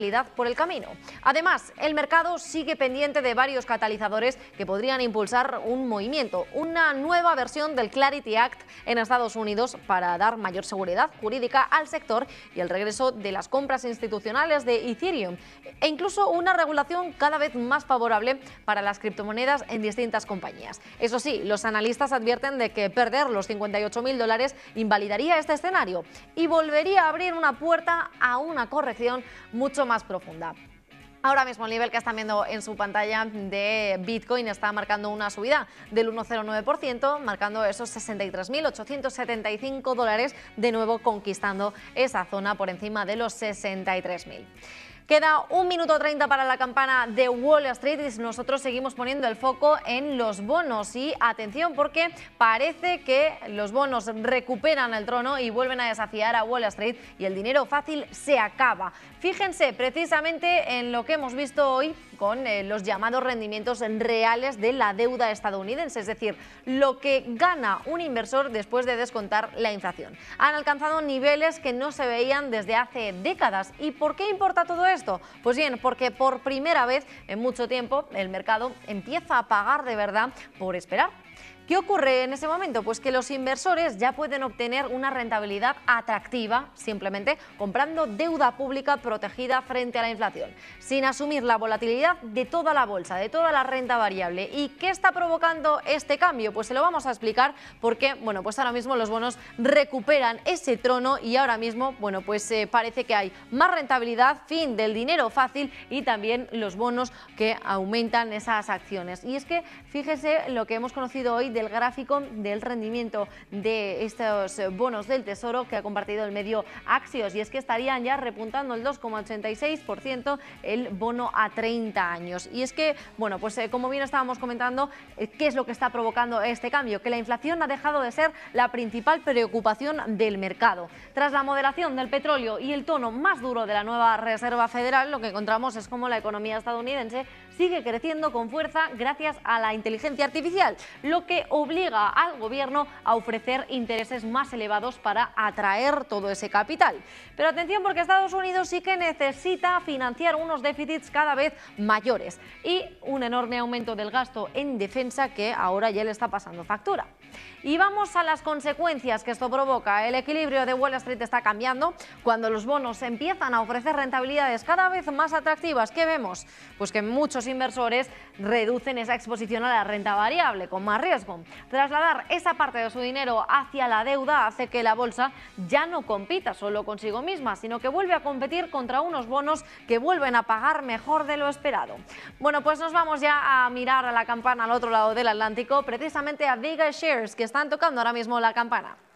por el camino. Además, el mercado sigue pendiente de varios catalizadores que podrían impulsar un movimiento, una nueva versión del Clarity Act en Estados Unidos para dar mayor seguridad jurídica al sector y el regreso de las compras institucionales de Ethereum e incluso una regulación cada vez más favorable para las criptomonedas en distintas compañías. Eso sí, los analistas advierten de que perder los $58.000 invalidaría este escenario y volvería a abrir una puerta a una corrección mucho más profunda. Ahora mismo el nivel que están viendo en su pantalla de Bitcoin está marcando una subida del 1,09%, marcando esos $63.875, de nuevo conquistando esa zona por encima de los 63.000. Queda 1 minuto 30 para la campana de Wall Street y nosotros seguimos poniendo el foco en los bonos. Y atención, porque parece que los bonos recuperan el trono y vuelven a desafiar a Wall Street y el dinero fácil se acaba. Fíjense precisamente en lo que hemos visto hoy con los llamados rendimientos reales de la deuda estadounidense, es decir, lo que gana un inversor después de descontar la inflación. Han alcanzado niveles que no se veían desde hace décadas. ¿Y por qué importa todo esto? Pues bien, porque por primera vez en mucho tiempo el mercado empieza a pagar de verdad por esperar. ¿Qué ocurre en ese momento? Pues que los inversores ya pueden obtener una rentabilidad atractiva simplemente comprando deuda pública protegida frente a la inflación, sin asumir la volatilidad de toda la bolsa, de toda la renta variable. ¿Y qué está provocando este cambio? Pues se lo vamos a explicar porque, bueno, pues ahora mismo los bonos recuperan ese trono y ahora mismo, bueno, pues parece que hay más rentabilidad, fin del dinero fácil y también los bonos que aumentan esas acciones. Y es que fíjese lo que hemos conocido hoy del gráfico del rendimiento de estos bonos del Tesoro que ha compartido el medio Axios, y es que estarían ya repuntando el 2,86% el bono a 30 años. Y es que, bueno, pues como bien estábamos comentando, ¿qué es lo que está provocando este cambio? Que la inflación ha dejado de ser la principal preocupación del mercado. Tras la moderación del petróleo y el tono más duro de la nueva Reserva Federal, lo que encontramos es cómo la economía estadounidense sigue creciendo con fuerza gracias a la inteligencia artificial, lo que obliga al gobierno a ofrecer intereses más elevados para atraer todo ese capital. Pero atención, porque Estados Unidos sí que necesita financiar unos déficits cada vez mayores y un enorme aumento del gasto en defensa que ahora ya le está pasando factura. Y vamos a las consecuencias que esto provoca. El equilibrio de Wall Street está cambiando cuando los bonos empiezan a ofrecer rentabilidades cada vez más atractivas. ¿Qué vemos? Pues que muchos inversores reducen esa exposición a la renta variable con más riesgo. Trasladar esa parte de su dinero hacia la deuda hace que la bolsa ya no compita solo consigo misma, sino que vuelve a competir contra unos bonos que vuelven a pagar mejor de lo esperado. Bueno, pues nos vamos ya a mirar a la campana al otro lado del Atlántico, precisamente a VegaShares, que están tocando ahora mismo la campana.